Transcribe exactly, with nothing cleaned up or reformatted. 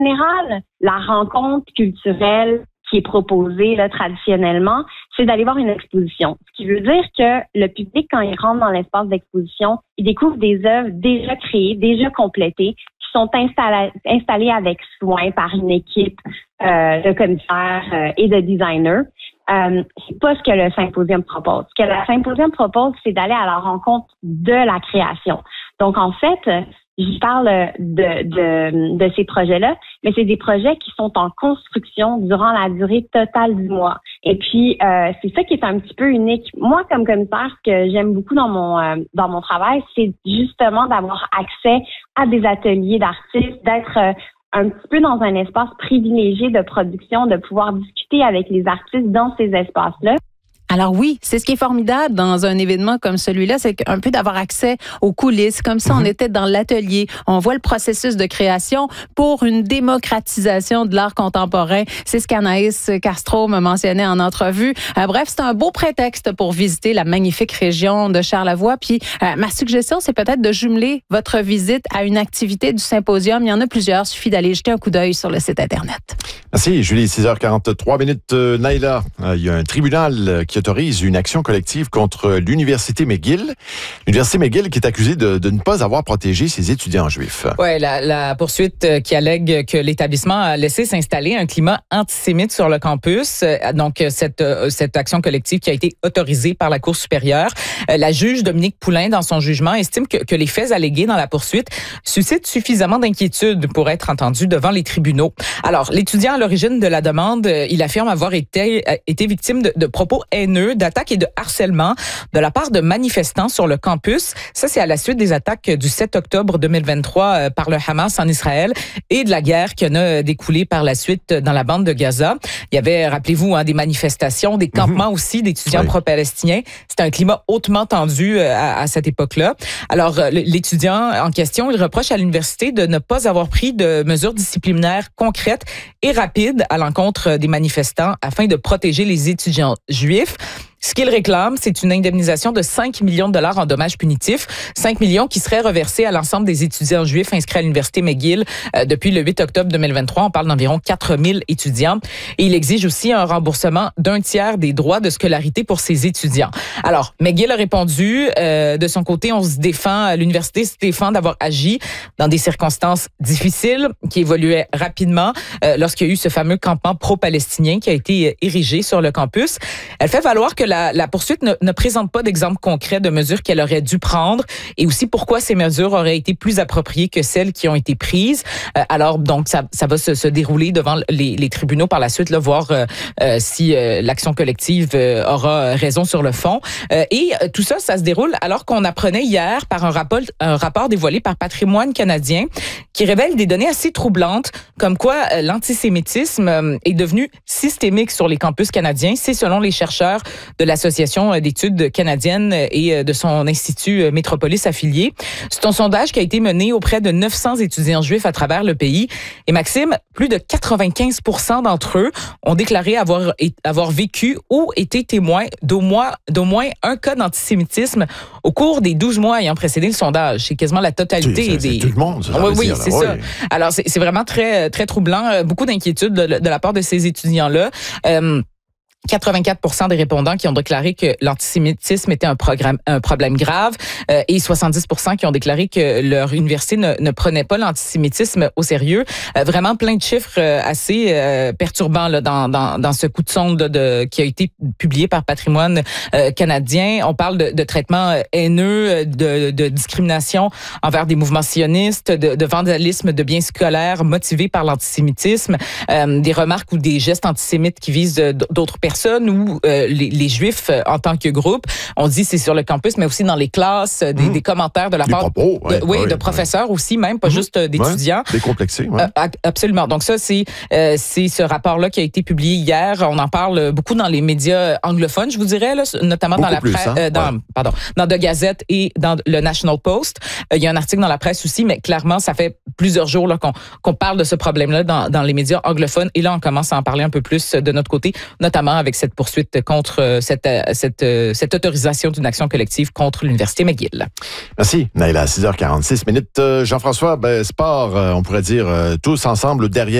général, la rencontre culturelle qui est proposée là, traditionnellement, c'est d'aller voir une exposition. Ce qui veut dire que le public, quand il rentre dans l'espace d'exposition, il découvre des œuvres déjà créées, déjà complétées, qui sont installées, installées avec soin par une équipe euh, de commissaires euh, et de designers. Euh, c'est pas ce que le symposium propose. Ce que le symposium propose, c'est d'aller à la rencontre de la création. Donc, en fait, je parle de, de, de ces projets-là, mais c'est des projets qui sont en construction durant la durée totale du mois. Et puis, euh, c'est ça qui est un petit peu unique. Moi, comme commissaire, ce que j'aime beaucoup dans mon euh, dans mon travail, c'est justement d'avoir accès à des ateliers d'artistes, d'être euh, un petit peu dans un espace privilégié de production, de pouvoir discuter avec les artistes dans ces espaces-là. Alors oui, c'est ce qui est formidable dans un événement comme celui-là, c'est un peu d'avoir accès aux coulisses, comme si on était dans l'atelier. On voit le processus de création pour une démocratisation de l'art contemporain. C'est ce qu'Anaïs Castro me mentionnait en entrevue. Euh, bref, c'est un beau prétexte pour visiter la magnifique région de Charlevoix. Puis euh, ma suggestion, c'est peut-être de jumeler votre visite à une activité du symposium. Il y en a plusieurs, il suffit d'aller jeter un coup d'œil sur le site Internet. Merci, Julie. six heures quarante-trois minutes. Euh, Naïla, euh, il y a un tribunal qui autorise une action collective contre l'Université McGill. L'Université McGill qui est accusée de, de ne pas avoir protégé ses étudiants juifs. Oui, la, la poursuite qui allègue que l'établissement a laissé s'installer un climat antisémite sur le campus. Donc, cette, cette action collective qui a été autorisée par la Cour supérieure. La juge Dominique Poulain, dans son jugement, estime que, que les faits allégués dans la poursuite suscitent suffisamment d'inquiétude pour être entendus devant les tribunaux. Alors, l'étudiant à l'origine de la demande, il affirme avoir été, été victime de, de propos haineux, d'attaques et de harcèlement de la part de manifestants sur le campus. Ça, c'est à la suite des attaques du sept octobre deux mille vingt-trois par le Hamas en Israël et de la guerre qui en a découlé par la suite dans la bande de Gaza. Il y avait, rappelez-vous, hein, des manifestations, des campements mmh. aussi d'étudiants oui. pro-palestiniens. C'était un climat hautement tendu à, à cette époque-là. Alors, l'étudiant en question, il reproche à l'université de ne pas avoir pris de mesures disciplinaires concrètes et rapides à l'encontre des manifestants afin de protéger les étudiants juifs. Ce qu'il réclame, c'est une indemnisation de cinq millions de dollars en dommages punitifs. cinq millions qui seraient reversés à l'ensemble des étudiants juifs inscrits à l'Université McGill euh, depuis le huit octobre deux mille vingt-trois. On parle d'environ quatre mille étudiants. Et il exige aussi un remboursement d'un tiers des droits de scolarité pour ses étudiants. Alors, McGill a répondu. Euh, de son côté, on se défend, l'université se défend d'avoir agi dans des circonstances difficiles qui évoluaient rapidement euh, lorsqu'il y a eu ce fameux campement pro-palestinien qui a été érigé sur le campus. Elle fait valoir que La, la poursuite ne, ne présente pas d'exemple concret de mesures qu'elle aurait dû prendre et aussi pourquoi ces mesures auraient été plus appropriées que celles qui ont été prises. Euh, alors, donc, ça, ça va se, se dérouler devant les, les tribunaux par la suite, là, voir euh, euh, si euh, l'action collective euh, aura raison sur le fond. Euh, et euh, tout ça, ça se déroule alors qu'on apprenait hier par un rapport, un rapport dévoilé par Patrimoine canadien qui révèle des données assez troublantes comme quoi euh, l'antisémitisme euh, est devenu systémique sur les campus canadiens. C'est selon les chercheurs de l'Association d'études canadiennes et de son institut Métropolis affilié. C'est un sondage qui a été mené auprès de neuf cents étudiants juifs à travers le pays. Et Maxime, plus de quatre-vingt-quinze pour cent d'entre eux ont déclaré avoir, avoir vécu ou été témoins d'au moins, d'au moins un cas d'antisémitisme au cours des douze mois ayant précédé le sondage. C'est quasiment la totalité c'est, c'est, des... C'est tout le monde, ça. Oui, oui, dire, c'est là. ça. Oui. Alors, c'est, c'est vraiment très, très troublant. Beaucoup d'inquiétudes de, de la part de ces étudiants-là. Euh, quatre-vingt-quatre pour cent des répondants qui ont déclaré que l'antisémitisme était un, programme, un problème grave euh, et soixante-dix pour cent qui ont déclaré que leur université ne, ne prenait pas l'antisémitisme au sérieux. Euh, vraiment plein de chiffres euh, assez euh, perturbants là, dans, dans, dans ce coup de sonde de, de, qui a été publié par Patrimoine euh, canadien. On parle de, de traitements haineux, de, de discrimination envers des mouvements sionistes, de, de vandalisme de biens scolaires motivés par l'antisémitisme, euh, des remarques ou des gestes antisémites qui visent d'autres personnes personnes ou euh, les, les Juifs euh, en tant que groupe. On dit c'est sur le campus, mais aussi dans les classes, des, mmh. des commentaires de la des part propos, de, ouais, oui, ouais, de professeurs ouais. aussi, même, pas mmh. juste d'étudiants. Ouais, décomplexés. Ouais. Euh, absolument. Donc ça, c'est, euh, c'est ce rapport-là qui a été publié hier. On en parle beaucoup dans les médias anglophones, je vous dirais, là, notamment beaucoup dans la presse, hein? euh, dans, ouais. pardon, dans The Gazette et dans le National Post. Euh, il y a un article dans la presse aussi, mais clairement, ça fait plusieurs jours là, qu'on, qu'on parle de ce problème-là dans, dans les médias anglophones. Et là, on commence à en parler un peu plus de notre côté, notamment avec cette poursuite contre cette, cette, cette autorisation d'une action collective contre l'Université McGill. Merci, Naila. six heures quarante-six minutes. Jean-François, ben, sport, on pourrait dire tous ensemble derrière